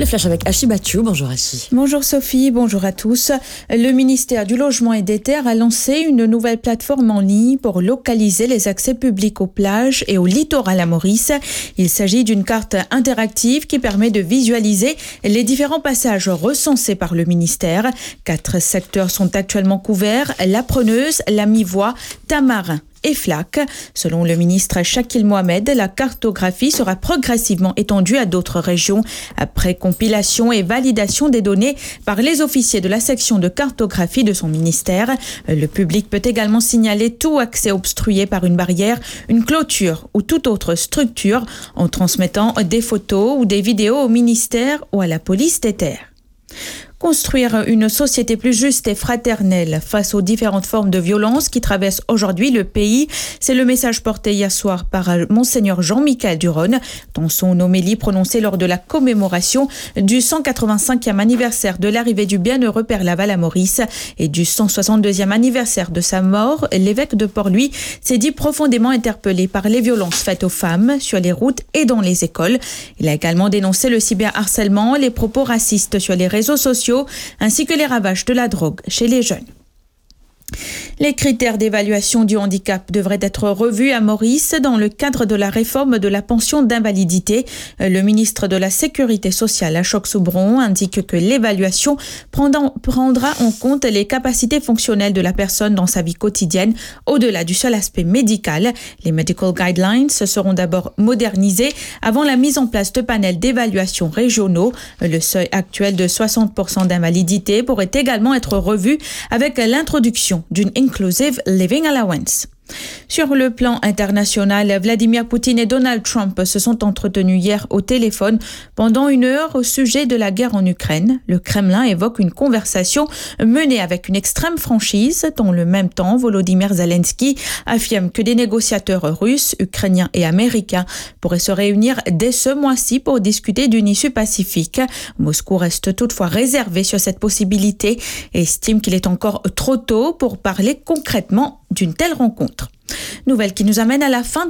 Le flash avec Hachi Bathiou. Bonjour Hachi. Bonjour Sophie, bonjour à tous. Le ministère du Logement et des Terres a lancé une nouvelle plateforme en ligne pour localiser les accès publics aux plages et au littoral à Maurice. Il s'agit d'une carte interactive qui permet de visualiser les différents passages recensés par le ministère. 4 secteurs sont actuellement couverts: la Preneuse, la Mi-Voie, Tamarin et Flac. Selon le ministre Shakil Mohamed, la cartographie sera progressivement étendue à d'autres régions après compilation et validation des données par les officiers de la section de cartographie de son ministère. Le public peut également signaler tout accès obstrué par une barrière, une clôture ou toute autre structure en transmettant des photos ou des vidéos au ministère ou à la police des terres. Construire une société plus juste et fraternelle face aux différentes formes de violence qui traversent aujourd'hui le pays, c'est le message porté hier soir par Monseigneur Jean-Michel Duron dans son homélie prononcée lors de la commémoration du 185e anniversaire de l'arrivée du bienheureux Père Laval à Maurice et du 162e anniversaire de sa mort. L'évêque de Port-Louis s'est dit profondément interpellé par les violences faites aux femmes sur les routes et dans les écoles. Il a également dénoncé le cyberharcèlement, les propos racistes sur les réseaux sociaux ainsi que les ravages de la drogue chez les jeunes. Les critères d'évaluation du handicap devraient être revus à Maurice dans le cadre de la réforme de la pension d'invalidité. Le ministre de la Sécurité sociale, Ashok Soubron, indique que l'évaluation prendra en compte les capacités fonctionnelles de la personne dans sa vie quotidienne, au-delà du seul aspect médical. Les Medical Guidelines seront d'abord modernisés avant la mise en place de panels d'évaluation régionaux. Le seuil actuel de 60% d'invalidité pourrait également être revu avec l'introduction d'une Inclusive Living Allowance. Sur le plan international, Vladimir Poutine et Donald Trump se sont entretenus hier au téléphone pendant 1 heure au sujet de la guerre en Ukraine. Le Kremlin évoque une conversation menée avec une extrême franchise. Dans le même temps, Volodymyr Zelensky affirme que des négociateurs russes, ukrainiens et américains pourraient se réunir dès ce mois-ci pour discuter d'une issue pacifique. Moscou reste toutefois réservé sur cette possibilité et estime qu'il est encore trop tôt pour parler concrètement d'une telle rencontre. Nouvelle qui nous amène à la fin